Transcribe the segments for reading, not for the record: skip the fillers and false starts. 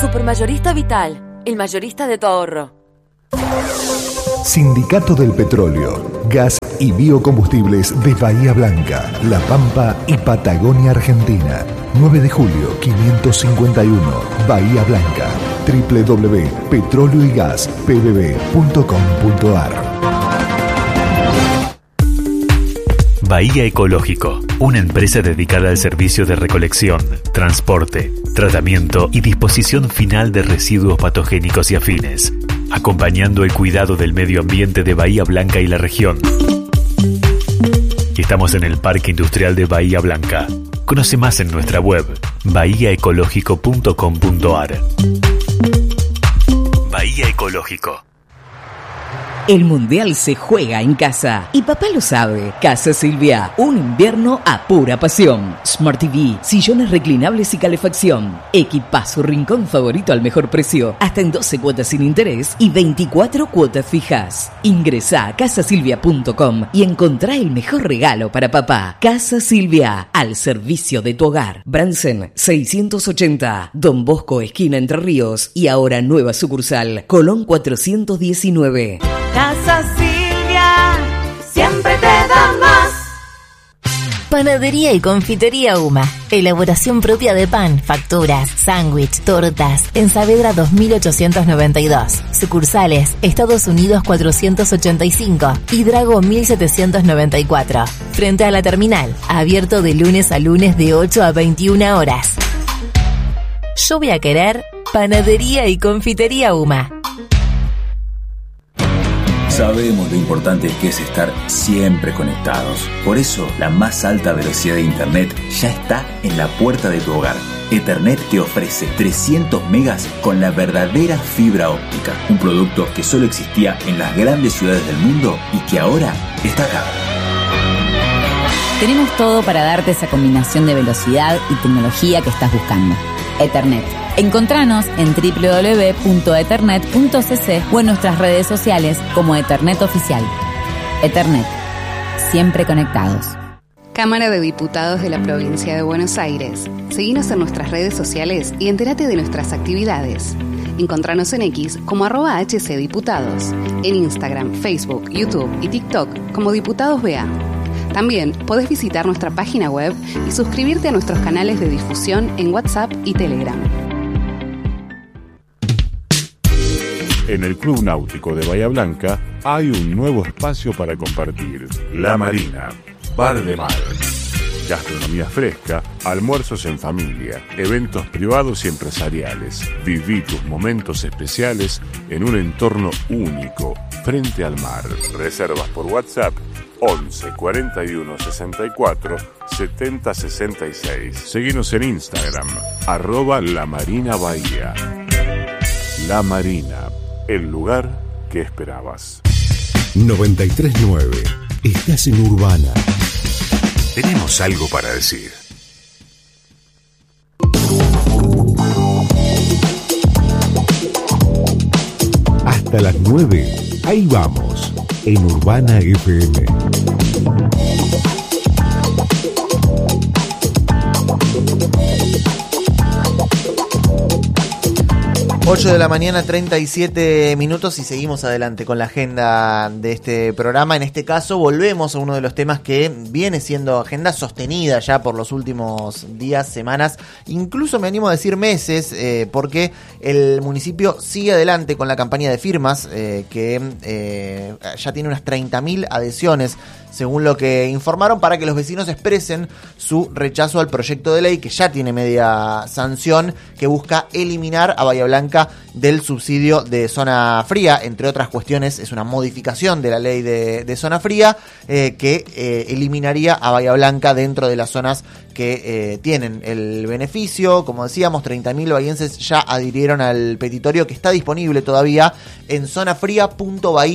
Supermayorista Vital, el mayorista de tu ahorro. Sindicato del Petróleo, Gas y Biocombustibles de Bahía Blanca, La Pampa y Patagonia, Argentina. 9 de julio 551, Bahía Blanca. www.petróleo-y-gas-pbb.com.ar. Bahía Ecológico, una empresa dedicada al servicio de recolección, transporte, tratamiento y disposición final de residuos patogénicos y afines, acompañando el cuidado del medio ambiente de Bahía Blanca y la región. Estamos en el Parque Industrial de Bahía Blanca. Conoce más en nuestra web, bahiaecológico.com.ar. Bahía Ecológico. El Mundial se juega en casa y papá lo sabe. Casa Silvia, un invierno a pura pasión. Smart TV, sillones reclinables y calefacción. Equipa su rincón favorito al mejor precio, hasta en 12 cuotas sin interés y 24 cuotas fijas. Ingresá a casasilvia.com y encontrá el mejor regalo para papá. Casa Silvia, al servicio de tu hogar. Bransen 680, Don Bosco, esquina Entre Ríos, y ahora nueva sucursal, Colón 419. Casa Silvia, siempre te da más. Panadería y confitería Uma. Elaboración propia de pan, facturas, sándwich, tortas. En Saavedra 2892. Sucursales: Estados Unidos 485 y Drago 1794. Frente a la terminal. Abierto de lunes a lunes de 8 a 21 horas. Yo voy a querer Panadería y confitería Uma. Sabemos lo importante que es estar siempre conectados. Por eso, la más alta velocidad de Internet ya está en la puerta de tu hogar. Ethernet te ofrece 300 megas con la verdadera fibra óptica. Un producto que solo existía en las grandes ciudades del mundo y que ahora está acá. Tenemos todo para darte esa combinación de velocidad y tecnología que estás buscando. Ethernet. Encontranos en www.ethernet.cc o en nuestras redes sociales como Ethernet Oficial. Ethernet. Siempre conectados. Cámara de Diputados de la Provincia de Buenos Aires. Seguinos en nuestras redes sociales y entérate de nuestras actividades. Encontranos en X como @HCDiputados. En Instagram, Facebook, YouTube y TikTok como Diputados BA. También podés visitar nuestra página web y suscribirte a nuestros canales de difusión en WhatsApp y Telegram. En el Club Náutico de Bahía Blanca hay un nuevo espacio para compartir. La Marina, bar de mar. Gastronomía fresca, almuerzos en familia, eventos privados y empresariales. Viví tus momentos especiales en un entorno único, frente al mar. Reservas por WhatsApp 11 41 64 70 66. Seguinos en Instagram, @LaMarinaBahía. La Marina, el lugar que esperabas. 93.9. Estás en Urbana. Tenemos algo para decir. Hasta las 9. Ahí vamos. En Urbana FM. 8 de la mañana, 37 minutos, y seguimos adelante con la agenda de este programa. En este caso volvemos a uno de los temas que viene siendo agenda sostenida ya por los últimos días, semanas, incluso me animo a decir meses, porque el municipio sigue adelante con la campaña de firmas, que ya tiene unas 30.000 adhesiones, según lo que informaron, para que los vecinos expresen su rechazo al proyecto de ley que ya tiene media sanción, que busca eliminar a Bahía Blanca del subsidio de zona fría. Entre otras cuestiones, es una modificación de la ley de zona fría, que eliminaría a Bahía Blanca dentro de las zonas que tienen el beneficio. Como decíamos, 30.000 bahienses ya adhirieron al petitorio, que está disponible todavía en zonafría.bahía.gov.ar.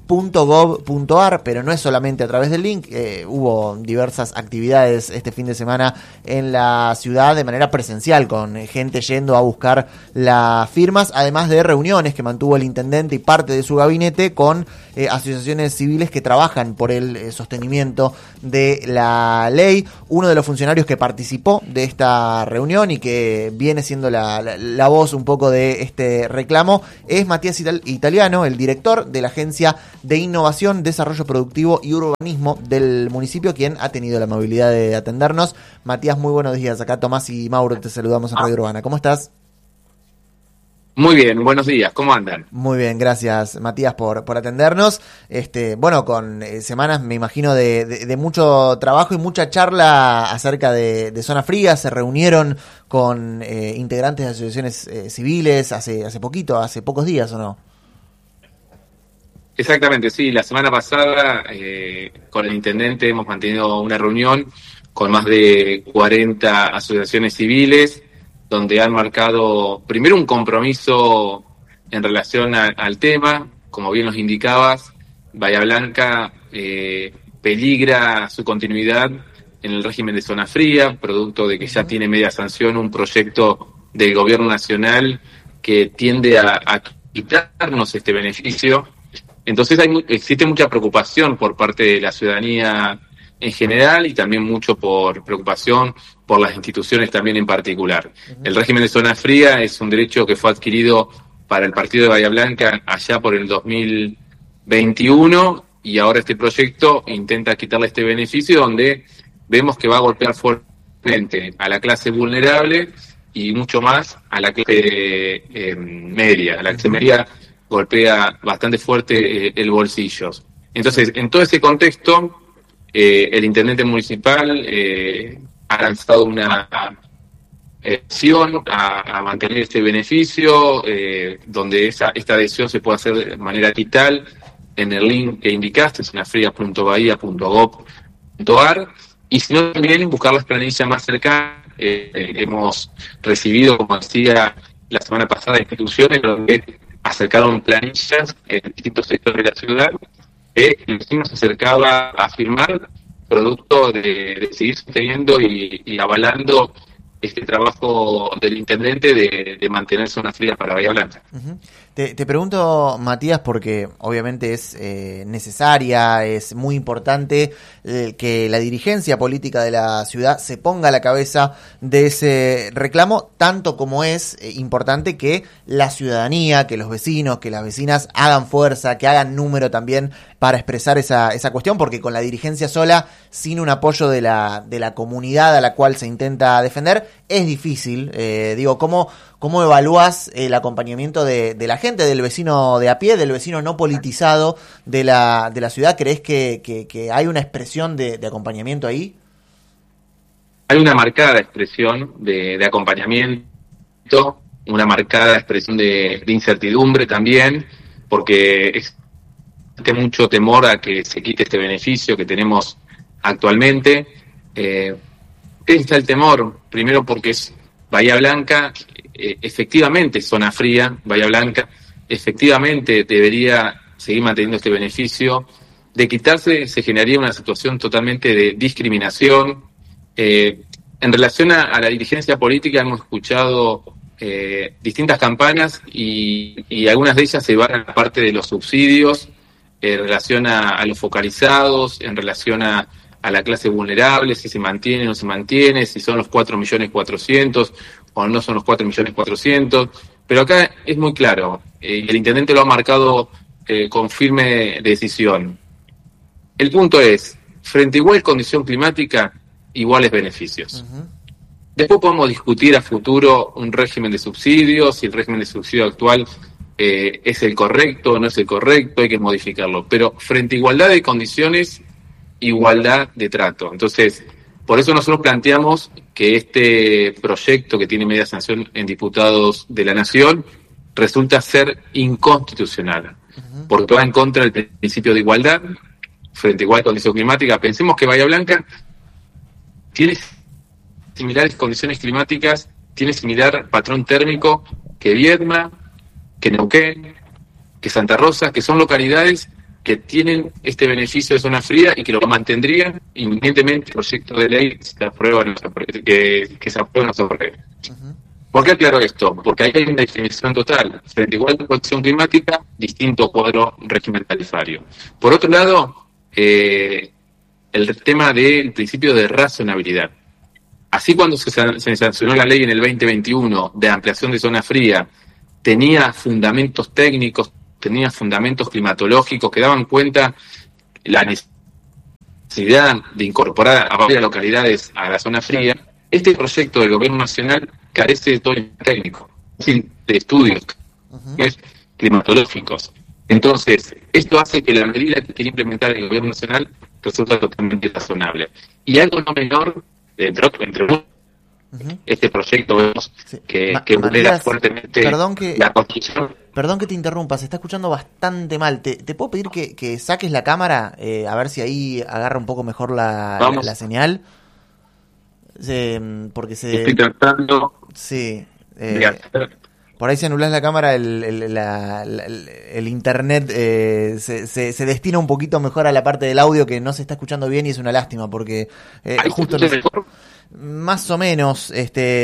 .gov.ar, pero no es solamente a través del link. Hubo diversas actividades este fin de semana en la ciudad de manera presencial, con gente yendo a buscar las firmas, además de reuniones que mantuvo el intendente y parte de su gabinete con asociaciones civiles que trabajan por el sostenimiento de la ley. Uno de los funcionarios que participó de esta reunión y que viene siendo la voz un poco de este reclamo es Matías Italiano, el director de la Agencia de Innovación, Desarrollo Productivo y Urbanismo del municipio, quien ha tenido la amabilidad de atendernos. Matías, muy buenos días. Acá Tomás y Mauro te saludamos en Radio Urbana. ¿Cómo estás? Muy bien, buenos días, ¿cómo andan? Muy bien, gracias Matías por atendernos. Bueno, con semanas me imagino de mucho trabajo y mucha charla acerca de Zona Fría. Se reunieron con integrantes de asociaciones civiles hace pocos días, ¿o no? Exactamente, sí, la semana pasada con el intendente hemos mantenido una reunión con más de 40 asociaciones civiles, donde han marcado primero un compromiso en relación al tema. Como bien nos indicabas, Bahía Blanca peligra su continuidad en el régimen de Zona Fría, producto de que ya tiene media sanción un proyecto del gobierno nacional que tiende a quitarnos este beneficio. Entonces existe mucha preocupación por parte de la ciudadanía en general y también mucho por preocupación por las instituciones también en particular. El régimen de Zona Fría es un derecho que fue adquirido para el partido de Bahía Blanca allá por el 2021 y ahora este proyecto intenta quitarle este beneficio, donde vemos que va a golpear fuertemente a la clase vulnerable y mucho más a la clase media. A la clase media golpea bastante fuerte el bolsillo. Entonces, en todo ese contexto, el intendente municipal ha lanzado una acción a mantener este beneficio, donde esta adhesión se puede hacer de manera digital en el link que indicaste, zonafria.bahia.gov.ar, y si no, también buscar las planillas más cercanas. Hemos recibido, como decía la semana pasada, instituciones donde acercaron planillas en distintos sectores de la ciudad que el vecino se acercaba a firmar, producto de seguir sosteniendo y avalando este trabajo del intendente de mantener Zona Fría para Bahía Blanca. Uh-huh. Te pregunto, Matías, porque obviamente es necesaria, es muy importante que la dirigencia política de la ciudad se ponga a la cabeza de ese reclamo, tanto como es importante que la ciudadanía, que los vecinos, que las vecinas hagan fuerza, que hagan número también para expresar esa cuestión, porque con la dirigencia sola, sin un apoyo de la comunidad a la cual se intenta defender, es difícil. ¿Cómo evalúas el acompañamiento de la gente, del vecino de a pie, del vecino no politizado de la ciudad? ¿Crees que hay una expresión de acompañamiento ahí? Hay una marcada expresión de acompañamiento, una marcada expresión de incertidumbre también, porque existe mucho temor a que se quite este beneficio que tenemos actualmente. ¿Qué está el temor? Primero porque es Bahía Blanca, efectivamente Zona Fría, Bahía Blanca, efectivamente debería seguir manteniendo este beneficio. De quitarse se generaría una situación totalmente de discriminación. En relación a la dirigencia política hemos escuchado distintas campañas y algunas de ellas se van a la parte de los subsidios, en relación a los focalizados, en relación a la clase vulnerable, si se mantiene o no se mantiene, si son los 4.400.000 o no son los 4.400.000. Pero acá es muy claro, el intendente lo ha marcado con firme decisión. El punto es, frente a igual condición climática, iguales beneficios. Uh-huh. Después podemos discutir a futuro un régimen de subsidios, si el régimen de subsidio actual es el correcto o no es el correcto, hay que modificarlo. Pero frente a igualdad de condiciones, igualdad de trato. Entonces, por eso nosotros planteamos que este proyecto que tiene media sanción en diputados de la Nación resulta ser inconstitucional, porque va en contra del principio de igualdad frente a igual condición climática. Pensemos que Bahía Blanca tiene similares condiciones climáticas, tiene similar patrón térmico que Viedma, que Neuquén, que Santa Rosa, que son localidades que tienen este beneficio de zona fría y que lo mantendrían independientemente del proyecto de ley se aprueba o no se apruebe, que se apruebe o no se apruebe. ¿Por qué aclaro esto? Porque ahí hay una definición total. Frente a igual cuestión climática, distinto cuadro régimen tarifario. Por otro lado, el tema del principio de razonabilidad. Así cuando se sancionó la ley en el 2021 de ampliación de zona fría, tenía fundamentos técnicos, tenía fundamentos climatológicos que daban cuenta la necesidad de incorporar a varias localidades a la zona fría. Este proyecto del Gobierno Nacional carece de todo el técnico, de estudios climatológicos. Entonces, esto hace que la medida que quiere implementar el Gobierno Nacional resulta totalmente razonable. Y algo no menor, entre este proyecto vemos que vulnera fuertemente la Constitución. Perdón que te interrumpa, se está escuchando bastante mal. ¿Te puedo pedir que saques la cámara? A ver si ahí agarra un poco mejor la señal. Porque estoy tratando de hacer. Por ahí si anulás la cámara, el internet se destina un poquito mejor a la parte del audio, que no se está escuchando bien, y es una lástima porque justo más o menos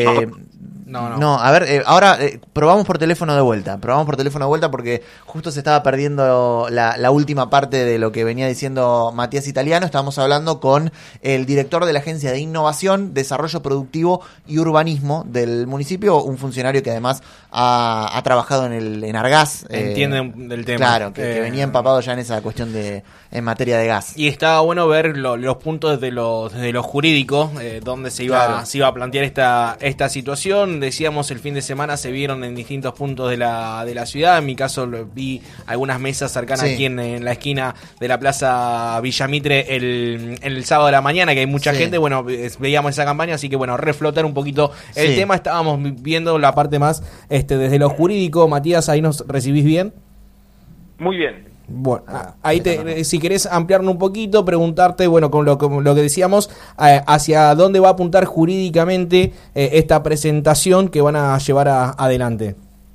No, a ver, ahora probamos por teléfono de vuelta porque justo se estaba perdiendo la última parte de lo que venía diciendo Matías Italiano. Estábamos hablando con el director de la Agencia de Innovación, Desarrollo Productivo y Urbanismo del municipio, un funcionario que además ha trabajado en Argas. Entienden del tema. Claro, que venía empapado ya en esa cuestión en materia de gas. Y estaba bueno ver los puntos desde lo jurídico, donde se iba a plantear esta situación. Decíamos, el fin de semana se vieron en distintos puntos de la ciudad. En mi caso vi algunas mesas cercanas aquí en la esquina de la Plaza Villamitre el sábado de la mañana, que hay mucha gente. Bueno, veíamos esa campaña, así que bueno, reflotar un poquito el tema. Estábamos viendo la parte más desde lo jurídico. Matías, ¿ahí nos recibís bien? Muy bien. Bueno, ahí si querés ampliarnos un poquito, preguntarte, bueno, con lo que decíamos, hacia dónde va a apuntar jurídicamente esta presentación que van a llevar adelante.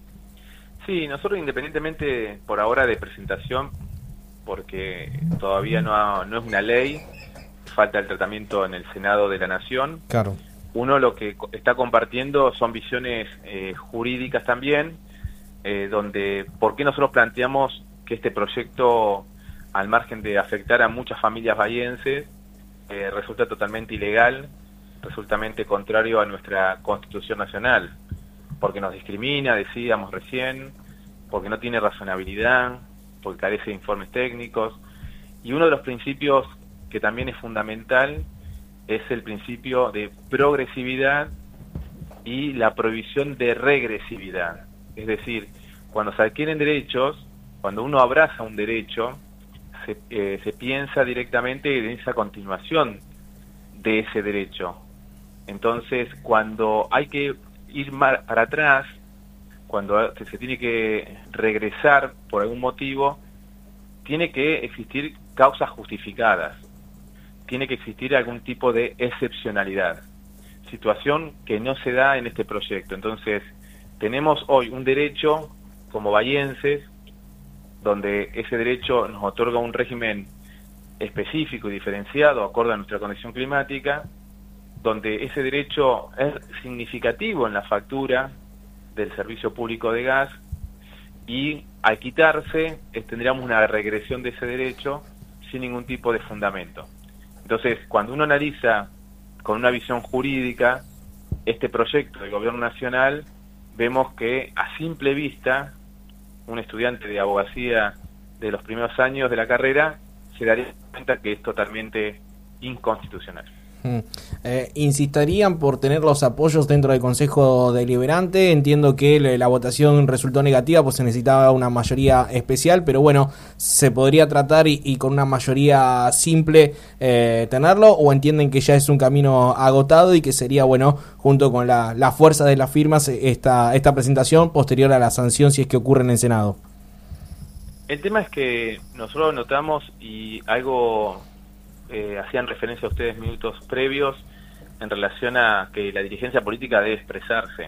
Sí, nosotros independientemente por ahora de presentación, porque todavía no es una ley, falta el tratamiento en el Senado de la Nación. Claro. Uno lo que está compartiendo son visiones jurídicas también, donde, ¿por qué nosotros planteamos que este proyecto, al margen de afectar a muchas familias bahienses, resulta totalmente ilegal, resultamente contrario a nuestra Constitución Nacional? Porque nos discrimina, decíamos recién, porque no tiene razonabilidad, porque carece de informes técnicos. Y uno de los principios que también es fundamental es el principio de progresividad y la prohibición de regresividad. Es decir, cuando se adquieren derechos, cuando uno abraza un derecho, se piensa directamente en esa continuación de ese derecho. Entonces, cuando hay que ir para atrás, cuando se tiene que regresar por algún motivo, tiene que existir causas justificadas, tiene que existir algún tipo de excepcionalidad, situación que no se da en este proyecto. Entonces, tenemos hoy un derecho como bahienses, donde ese derecho nos otorga un régimen específico y diferenciado acorde a nuestra condición climática, donde ese derecho es significativo en la factura del servicio público de gas, y al quitarse tendríamos una regresión de ese derecho sin ningún tipo de fundamento. Entonces, cuando uno analiza con una visión jurídica este proyecto del Gobierno Nacional, vemos que a simple vista un estudiante de abogacía de los primeros años de la carrera se daría cuenta que es totalmente inconstitucional. Insistirían por tener los apoyos dentro del Consejo Deliberante. Entiendo que la votación resultó negativa, pues se necesitaba una mayoría especial, pero bueno, se podría tratar y con una mayoría simple tenerlo, o entienden que ya es un camino agotado y que sería bueno, junto con la fuerza de las firmas, esta presentación posterior a la sanción si es que ocurre en el Senado. El tema es que nosotros notamos, y algo hacían referencia a ustedes minutos previos, en relación a que la dirigencia política debe expresarse.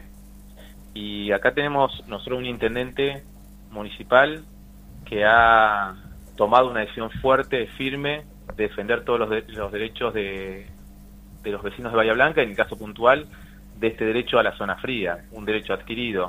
Y acá tenemos nosotros un intendente municipal que ha tomado una decisión fuerte, firme, de defender todos los derechos de los vecinos de Bahía Blanca, en el caso puntual de este derecho a la zona fría, un derecho adquirido.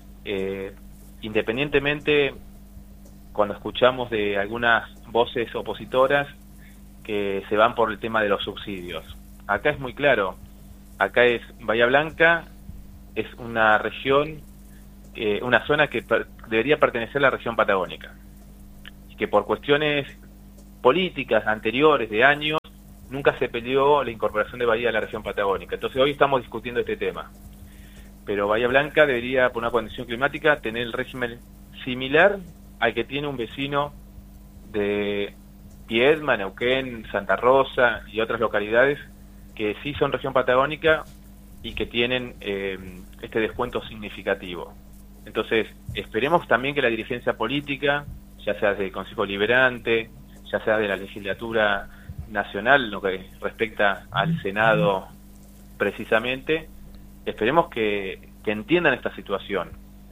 Independientemente, cuando escuchamos de algunas voces opositoras que se van por el tema de los subsidios, acá es muy claro, acá es Bahía Blanca, es una región, una zona que debería pertenecer a la región patagónica, y que por cuestiones políticas anteriores de años nunca se peleó la incorporación de Bahía a la región patagónica. Entonces hoy estamos discutiendo este tema, pero Bahía Blanca debería, por una condición climática, tener el régimen similar al que tiene un vecino de Viedma, Neuquén, Santa Rosa y otras localidades que sí son región patagónica y que tienen este descuento significativo. Entonces, esperemos también que la dirigencia política, ya sea del Consejo Liberante, ya sea de la legislatura nacional, lo que respecta al Senado precisamente, esperemos que entiendan esta situación.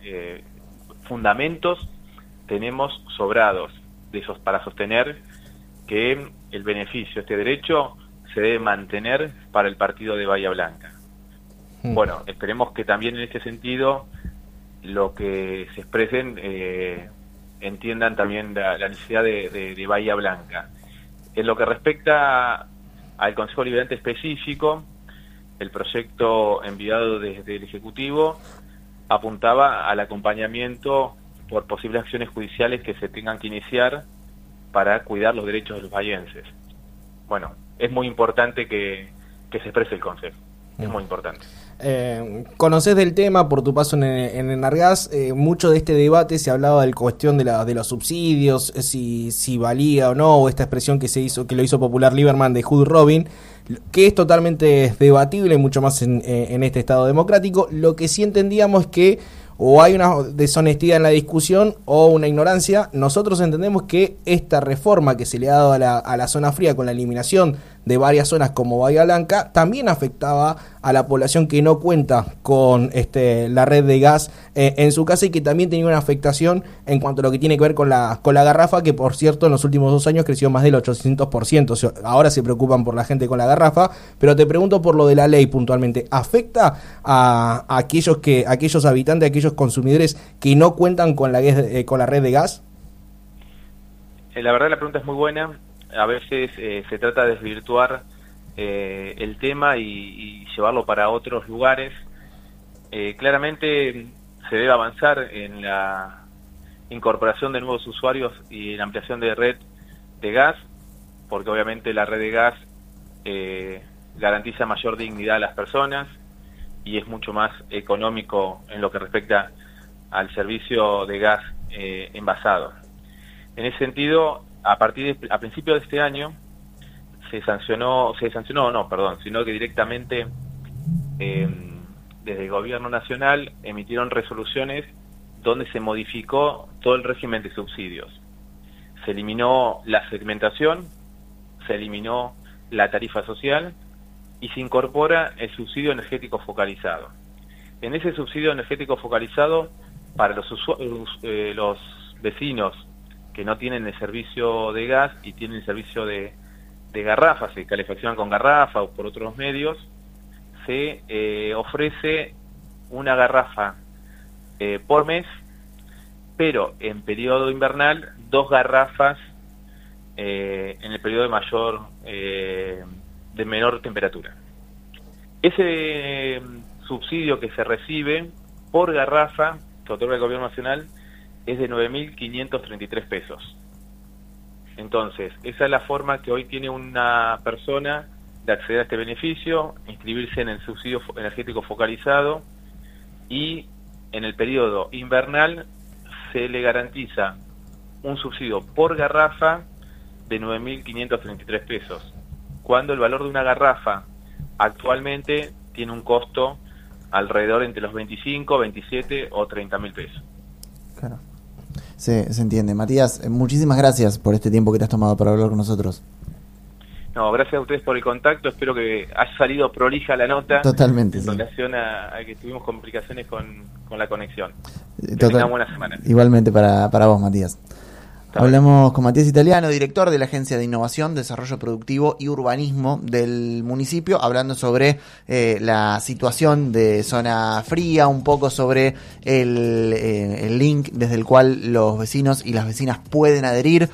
Fundamentos tenemos sobrados de esos para sostener que el beneficio, este derecho, se debe mantener para el partido de Bahía Blanca. Bueno, esperemos que también en este sentido lo que se expresen entiendan también la necesidad de Bahía Blanca. En lo que respecta al Consejo Liberante específico, el proyecto enviado desde el Ejecutivo apuntaba al acompañamiento por posibles acciones judiciales que se tengan que iniciar para cuidar los derechos de los bahienses. Bueno, es muy importante que se exprese el Consejo, es muy importante. Conocés del tema por tu paso en Enargás, mucho de este debate se hablaba de la cuestión de los subsidios, si valía o no, o esta expresión que lo hizo popular Lieberman de Hood Robin, que es totalmente debatible, mucho más en este Estado democrático. Lo que sí entendíamos es que o hay una deshonestidad en la discusión o una ignorancia. Nosotros entendemos que esta reforma que se le ha dado a la zona fría con la eliminación de varias zonas como Bahía Blanca también afectaba a la población que no cuenta con la red de gas en su casa, y que también tenía una afectación en cuanto a lo que tiene que ver con la garrafa, que por cierto en los últimos 2 años creció más del 800%. O sea, ahora se preocupan por la gente con la garrafa, pero te pregunto por lo de la ley puntualmente. ¿Afecta a aquellos habitantes, a aquellos consumidores que no cuentan con la red de gas? La verdad la pregunta es muy buena. A veces se trata de desvirtuar el tema y llevarlo para otros lugares. Claramente se debe avanzar en la incorporación de nuevos usuarios y en la ampliación de red de gas, porque obviamente la red de gas garantiza mayor dignidad a las personas y es mucho más económico en lo que respecta al servicio de gas envasado. En ese sentido, a principios de este año sino que directamente desde el gobierno nacional emitieron resoluciones donde se modificó todo el régimen de subsidios. Se eliminó la segmentación, se eliminó la tarifa social y se incorpora el subsidio energético focalizado. En ese subsidio energético focalizado, para los vecinos que no tienen el servicio de gas y tienen el servicio de garrafas, se calefaccionan con garrafa o por otros medios, se ofrece una garrafa por mes, pero en periodo invernal 2 garrafas en el periodo de menor temperatura. Ese subsidio que se recibe por garrafa que otorga el gobierno nacional es de 9.533 pesos. Entonces, esa es la forma que hoy tiene una persona de acceder a este beneficio, inscribirse en el subsidio energético focalizado, y en el periodo invernal se le garantiza un subsidio por garrafa de 9.533 pesos, cuando el valor de una garrafa actualmente tiene un costo alrededor entre los 25, 27 o 30.000 pesos. Claro. Se entiende. Matías, muchísimas gracias por este tiempo que te has tomado para hablar con nosotros. No, gracias a ustedes por el contacto. Espero que haya salido prolija la nota. Totalmente. En relación a que tuvimos complicaciones con la conexión. Que tengan buena semana. Igualmente para vos, Matías. Hablamos con Matías Italiano, director de la Agencia de Innovación, Desarrollo Productivo y Urbanismo del municipio, hablando sobre la situación de zona fría, un poco sobre el link desde el cual los vecinos y las vecinas pueden adherir,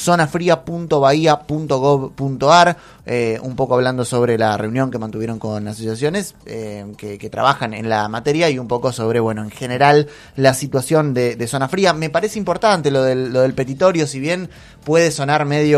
zonafria.bahia.gov.ar, un poco hablando sobre la reunión que mantuvieron con asociaciones que trabajan en la materia y un poco sobre, bueno, en general la situación de zona fría. Me parece importante lo del petitorio, si bien puede sonar medio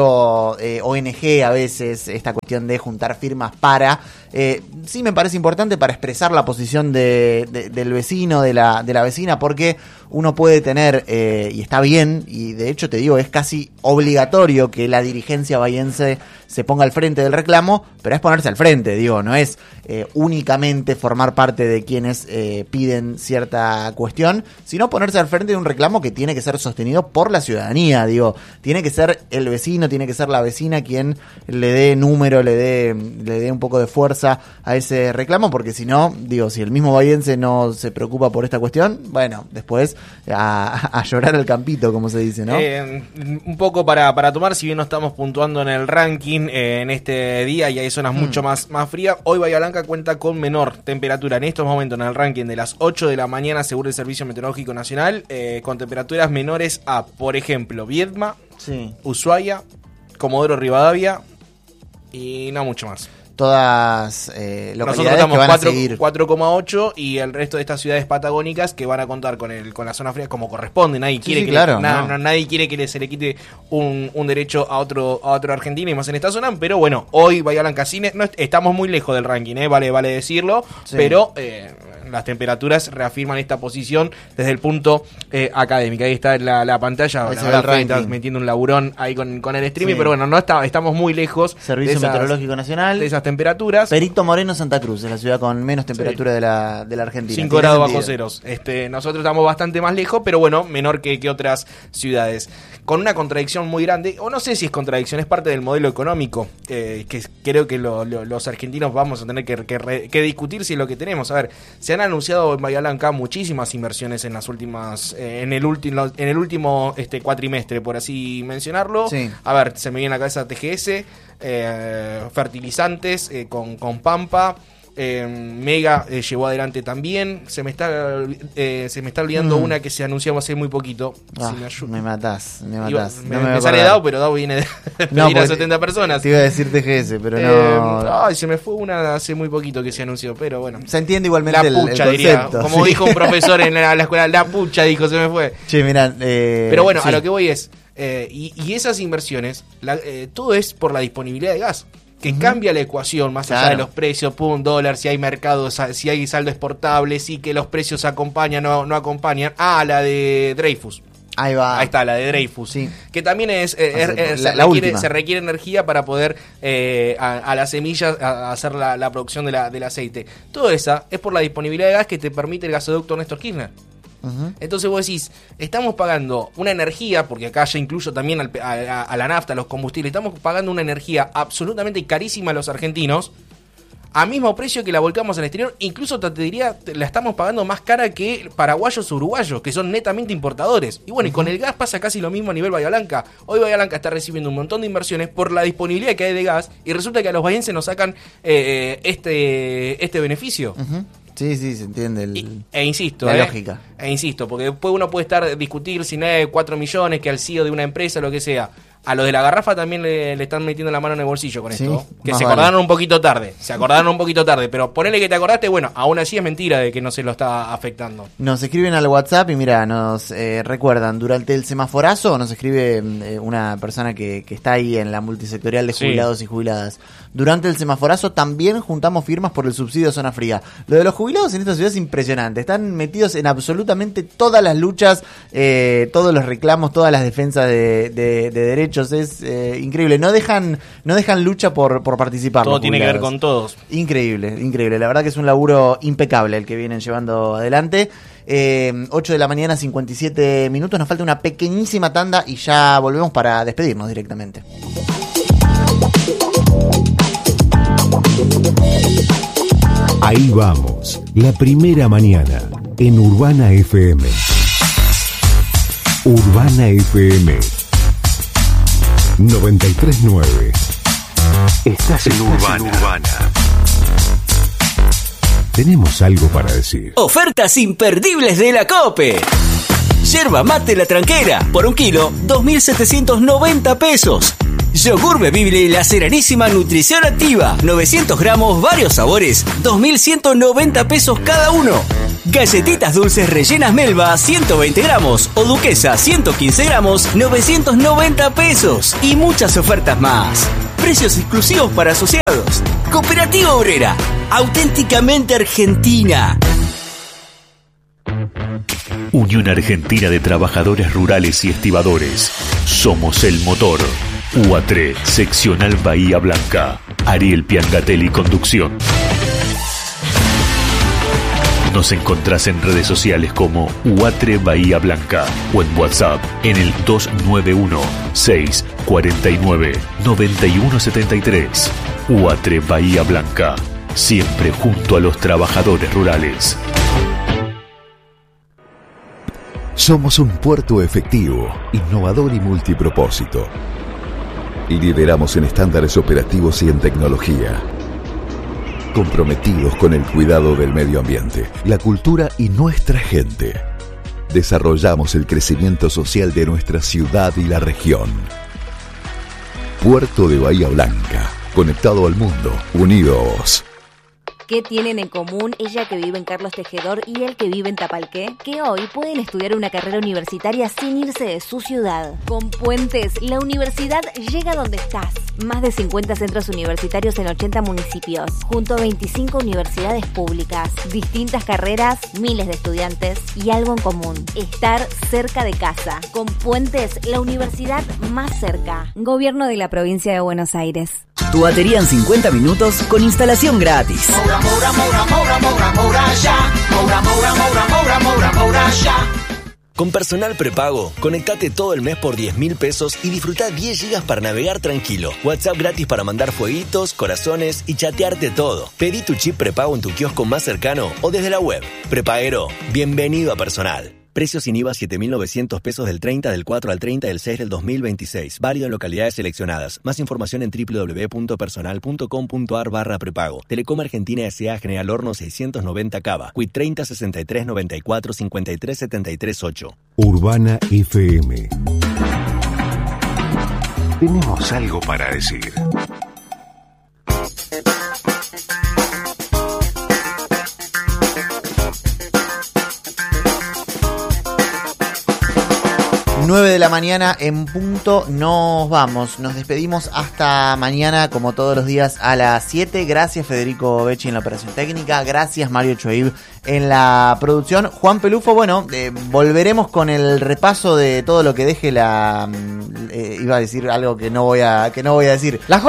ONG a veces esta cuestión de juntar firmas para, sí me parece importante para expresar la posición del vecino, de la vecina, porque uno puede tener, y está bien, y de hecho te digo, es casi obligatorio que la dirigencia bahiense se ponga al frente del reclamo, pero es ponerse al frente, digo, no es únicamente formar parte de quienes piden cierta cuestión, sino ponerse al frente de un reclamo que tiene que ser sostenido por la ciudadanía, digo, tiene que ser el vecino, tiene que ser la vecina quien le dé número, le dé un poco de fuerza a ese reclamo, porque si no, digo, si el mismo bahiense no se preocupa por esta cuestión, bueno, después a llorar al campito, como se dice, ¿no? Un poco para tomar, si bien no estamos puntuando en el ranking en este día y hay zonas mucho más frías, hoy Bahía Blanca cuenta con menor temperatura en estos momentos en el ranking de las 8 de la mañana, según el Servicio Meteorológico Nacional, con temperaturas menores a, por ejemplo, Viedma, Ushuaia, Comodoro Rivadavia y no mucho más. Todas localidades que van a seguir 4,8 y el resto de estas ciudades patagónicas que van a contar con la zona fría como corresponde. Nadie quiere nadie quiere que se le quite un derecho a otro argentino y más en esta zona, pero bueno, hoy Bahía Blanca estamos muy lejos del ranking, vale decirlo, pero las temperaturas reafirman esta posición desde el punto académico. Ahí está en la pantalla, estás metiendo un laburón ahí con el streaming, pero bueno, estamos muy lejos. Servicio Meteorológico Nacional, de esas temperaturas. Perito Moreno, Santa Cruz, es la ciudad con menos temperatura de la Argentina. 5 grados bajo ceros. Nosotros estamos bastante más lejos, pero bueno, menor que otras ciudades. Con una contradicción muy grande, o no sé si es contradicción, es parte del modelo económico, que creo que los argentinos vamos a tener que discutir si es lo que tenemos. A ver, se han anunciado en Bahía Blanca muchísimas inversiones en las últimas, en el último cuatrimestre, por así mencionarlo. Sí. A ver, se me viene a la cabeza TGS, fertilizantes con Pampa, Mega llevó adelante también. Se me está olvidando una que se anunció hace muy poquito. Me matás. Me sale Dao, pero Dao viene de pedir a 70 personas. Te iba a decir TGS, pero no. Se me fue una hace muy poquito que se anunció, pero bueno. Se entiende igualmente el concepto. Diría, como dijo un profesor en la escuela, la pucha, dijo, se me fue. Che, mirá, pero bueno, a lo que voy es, y esas inversiones, todo es por la disponibilidad de gas, que cambia la ecuación más allá de los precios, dólar, si hay mercado, si hay saldo exportable, si que los precios acompañan o no acompañan. La de Dreyfus. Ahí va. Ahí está, la de Dreyfus. Sí. Que también se requiere energía para poder a las semillas hacer la producción del aceite. Todo esa es por la disponibilidad de gas que te permite el gasoducto Néstor Kirchner. Entonces vos decís, estamos pagando una energía, porque acá ya incluyo también a la nafta, a los combustibles, estamos pagando una energía absolutamente carísima a los argentinos, a mismo precio que la volcamos al exterior, incluso te diría, la estamos pagando más cara que paraguayos o uruguayos, que son netamente importadores. Y bueno, y con el gas pasa casi lo mismo a nivel Bahía Blanca. Hoy Bahía Blanca está recibiendo un montón de inversiones por la disponibilidad que hay de gas, y resulta que a los bahienses nos sacan este beneficio. Sí, se entiende insisto, la lógica. Insisto, porque después uno puede discutir si no es 4 millones que al CEO de una empresa, lo que sea. A los de la garrafa también le están metiendo la mano en el bolsillo con esto. Que se acordaron un poquito tarde. Pero ponele que te acordaste, bueno, aún así es mentira de que no se lo está afectando. Nos escriben al WhatsApp y mira, nos recuerdan, durante el semaforazo, nos escribe una persona que está ahí en la multisectorial de jubilados y jubiladas. Durante el semaforazo también juntamos firmas por el subsidio a zona fría. Lo de los jubilados en esta ciudad es impresionante. Están metidos en absolutamente todas las luchas, todos los reclamos, todas las defensas de derechos. Es increíble. No dejan lucha por participar. Todo tiene que ver con todos. Increíble. La verdad que es un laburo impecable el que vienen llevando adelante. 8 de la mañana, 57 minutos. Nos falta una pequeñísima tanda y ya volvemos para despedirnos directamente. Ahí vamos, la primera mañana en Urbana FM. Urbana FM 93.9. Estás en Urbana. Tenemos algo para decir. Ofertas imperdibles de la COPE. Yerba mate La Tranquera, por 1 kilo, 2.790 pesos. Yogur bebible La Serenísima Nutrición Activa, 900 gramos, varios sabores, 2.190 pesos cada uno. Galletitas dulces rellenas Melva, 120 gramos, o Duquesa, 115 gramos, 990 pesos. Y muchas ofertas más. Precios exclusivos para asociados. Cooperativa Obrera, auténticamente argentina. Unión Argentina de Trabajadores Rurales y Estibadores. Somos el motor. UATRE, seccional Bahía Blanca. Ariel Piangatelli, conducción. Nos encontrás en redes sociales como UATRE Bahía Blanca o en WhatsApp en el 291-649-9173. UATRE Bahía Blanca, siempre junto a los trabajadores rurales. Somos un puerto efectivo, innovador y multipropósito. Lideramos en estándares operativos y en tecnología. Comprometidos con el cuidado del medio ambiente, la cultura y nuestra gente. Desarrollamos el crecimiento social de nuestra ciudad y la región. Puerto de Bahía Blanca, conectado al mundo, unidos. ¿Qué tienen en común ella que vive en Carlos Tejedor y él que vive en Tapalqué? Que hoy pueden estudiar una carrera universitaria sin irse de su ciudad. Con Puentes, la universidad llega donde estás. Más de 50 centros universitarios en 80 municipios, junto a 25 universidades públicas, distintas carreras, miles de estudiantes y algo en común: estar cerca de casa. Con Puentes, la universidad más cerca. Gobierno de la Provincia de Buenos Aires. Tu batería en 50 minutos con instalación gratis. Con Personal Prepago, conectate todo el mes por 10.000 pesos y disfruta 10 gigas para navegar tranquilo. WhatsApp gratis para mandar fueguitos, corazones y chatearte todo. Pedí tu chip prepago en tu kiosco más cercano o desde la web. Prepaguero, bienvenido a Personal. Precios sin IVA 7.900 pesos del 30 del 4 al 30 del 6 del 2026. Válido en localidades seleccionadas. Más información en www.personal.com.ar/prepago. Telecom Argentina S.A. General Horno 690 Cava. Quit 30 63 94 53 73 8. Urbana FM. Tenemos algo para decir. Nueve de la mañana en punto, nos vamos, nos despedimos hasta mañana como todos los días a las 7. Gracias Federico Becci en la operación técnica, gracias Mario Choib en la producción. Juan Pelufo, bueno, volveremos con el repaso de todo lo que deje la... iba a decir algo que no voy a decir. La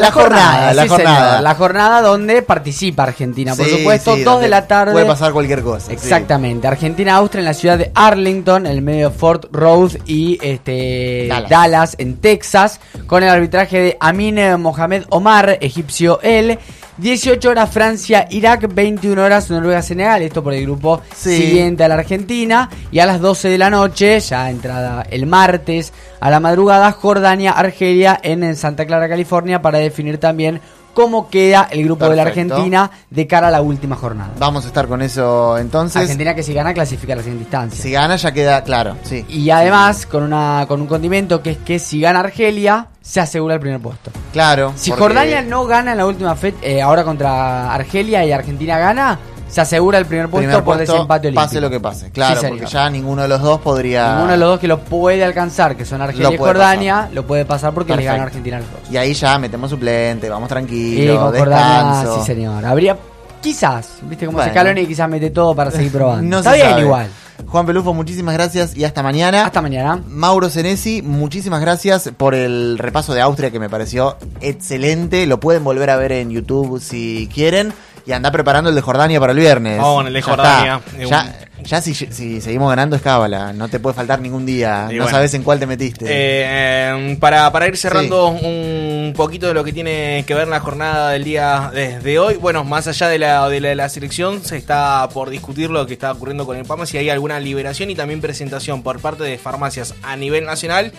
jornada donde participa Argentina, por supuesto, 2 de la tarde. Puede pasar cualquier cosa. Exactamente, sí. Argentina-Austria en la ciudad de Arlington, en el medio de Fort Road y Dallas, en Texas, con el arbitraje de Amin Mohamed Omar, egipcio él. 18 horas Francia-Irak, 21 horas Noruega-Senegal, esto por el grupo siguiente a la Argentina. Y a las 12 de la noche, ya entrada el martes a la madrugada, Jordania-Argelia en Santa Clara, California, para definir también cómo queda el grupo de la Argentina de cara a la última jornada. Vamos a estar con eso entonces. Argentina que si gana clasifica a la siguiente instancia. Si gana ya queda claro, sí. Y además con un condimento que es que si gana Argelia se asegura el primer puesto. Claro. Si Jordania no gana en la última fecha, ahora contra Argelia, y Argentina gana, se asegura el primer puesto por desempate olímpico. Pase lo que pase, claro, sí, porque ya ninguno de los dos podría... Ninguno de los dos que lo puede alcanzar, que son Argelia y Jordania, lo puede pasar porque le gana Argentina a los dos. Y ahí ya metemos suplente, vamos tranquilos, descanso. Sí, señor. Habría, quizás, viste cómo se Scaloni y quizás mete todo para seguir probando. No está bien igual. Juan Pelufo, muchísimas gracias y hasta mañana. Hasta mañana. Mauro Senesi, muchísimas gracias por el repaso de Austria que me pareció excelente. Lo pueden volver a ver en YouTube si quieren. Y anda preparando el de Jordania para el viernes. El de Jordania. Ya si seguimos ganando es cábala. No te puede faltar ningún día. No sabes en cuál te metiste. Para ir cerrando un poquito de lo que tiene que ver la jornada del día de hoy. Bueno, más allá de la selección, se está por discutir lo que está ocurriendo con el PAMA. Si hay alguna liberación y también presentación por parte de farmacias a nivel nacional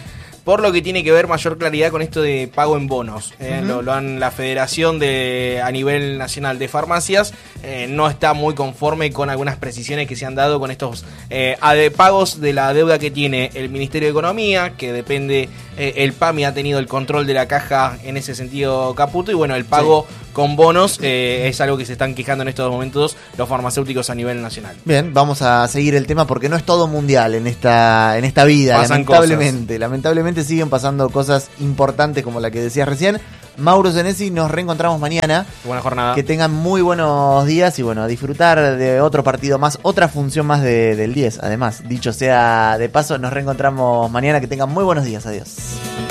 por lo que tiene que ver mayor claridad con esto de pago en bonos. La Federación a nivel nacional de farmacias no está muy conforme con algunas precisiones que se han dado con estos pagos de la deuda que tiene el Ministerio de Economía, que depende, el PAMI ha tenido el control de la caja en ese sentido, Caputo, y bueno, el pago con bonos es algo que se están quejando en estos momentos los farmacéuticos a nivel nacional. Bien, vamos a seguir el tema porque no es todo mundial en esta vida. Pasan Lamentablemente siguen pasando cosas importantes como la que decías recién. Mauro Senesi, nos reencontramos mañana. Buena jornada. Que tengan muy buenos días y bueno, a disfrutar de otro partido más, otra función más del 10. Además, dicho sea de paso, nos reencontramos mañana. Que tengan muy buenos días. Adiós.